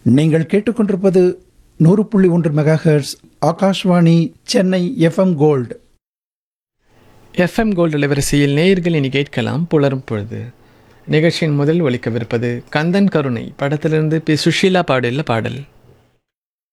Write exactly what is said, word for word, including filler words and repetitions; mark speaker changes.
Speaker 1: நீங்கள் கேட்டுக்கொண்டிருப்பது நூறு புள்ளி ஒன்று megahertz Akashvani Chennai FM gold.
Speaker 2: FM gold அலைவரிசையில் நேயர்கள் இனி கேட்கலாம் புலரும் பொழுது. நிகழ்ச்சியின் முதல் ஒலிக்கவிருப்பது கந்தன் கருணை படத்திலிருந்து பி சுஷீலா பாடலில் பாடல்.